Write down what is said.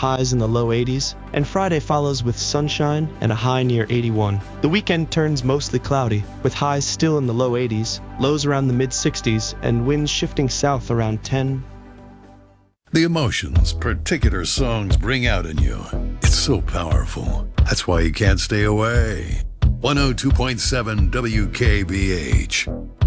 highs in the low 80s, and Friday follows with sunshine and a high near 81. The weekend turns mostly cloudy, with highs still in the low 80s, lows around the mid-60s, and winds shifting south around 10. The emotions particular songs bring out in you. It's so powerful. That's why you can't stay away. 102.7 WKBH.